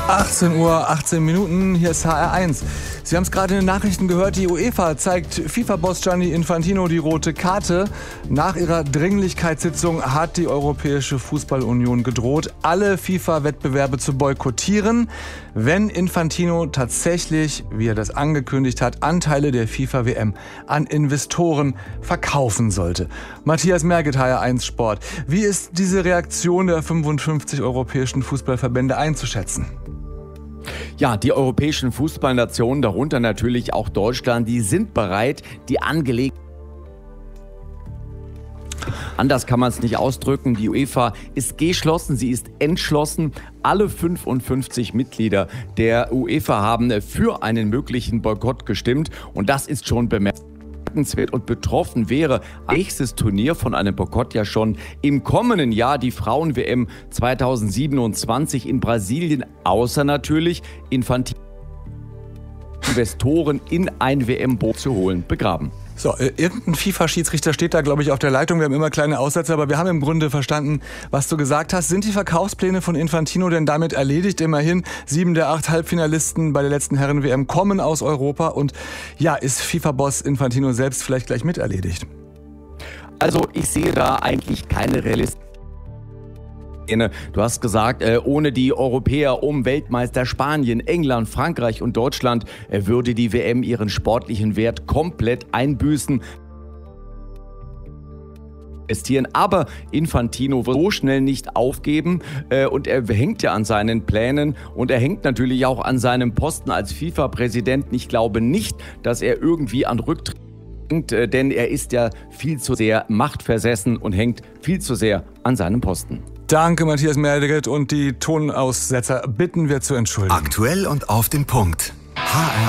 18 Uhr, 18 Minuten, hier ist HR1. Sie haben es gerade in den Nachrichten gehört, die UEFA zeigt FIFA-Boss Gianni Infantino die rote Karte. Nach ihrer Dringlichkeitssitzung hat die Europäische Fußballunion gedroht, alle FIFA-Wettbewerbe zu boykottieren, wenn Infantino tatsächlich, wie er das angekündigt hat, Anteile der FIFA-WM an Investoren verkaufen sollte. Matthias Merget, HR1 Sport. Wie ist diese Reaktion der 55 europäischen Fußballverbände einzuschätzen? Ja, die europäischen Fußballnationen, darunter natürlich auch Deutschland, die sind bereit, die Angelegenheit. Anders kann man es nicht ausdrücken. Die UEFA ist geschlossen, sie ist entschlossen. Alle 55 Mitglieder der UEFA haben für einen möglichen Boykott gestimmt. Und das ist schon bemerkenswert. Und betroffen wäre nächstes Turnier von einem Boykott ja schon im kommenden Jahr die Frauen-WM 2027 in Brasilien, außer natürlich Infantino Investoren in ein WM-Boot zu holen, begraben. So, irgendein FIFA-Schiedsrichter steht da, glaube ich, auf der Leitung. Wir haben immer kleine Aussätze, aber wir haben im Grunde verstanden, was du gesagt hast. Sind die Verkaufspläne von Infantino denn damit erledigt? Immerhin 7 der 8 Halbfinalisten bei der letzten Herren-WM kommen aus Europa. Und ja, ist FIFA-Boss Infantino selbst vielleicht gleich mit erledigt? Also ich sehe da eigentlich keine realistische. Du hast gesagt, ohne die Europäer um Weltmeister Spanien, England, Frankreich und Deutschland würde die WM ihren sportlichen Wert komplett einbüßen. Aber Infantino wird so schnell nicht aufgeben und er hängt ja an seinen Plänen und er hängt natürlich auch an seinem Posten als FIFA-Präsident. Ich glaube nicht, dass er irgendwie an Rücktritt denkt, denn er ist ja viel zu sehr machtversessen und hängt viel zu sehr an seinem Posten. Danke, Matthias Merget, und die Tonaussetzer bitten wir zu entschuldigen. Aktuell und auf den Punkt. HR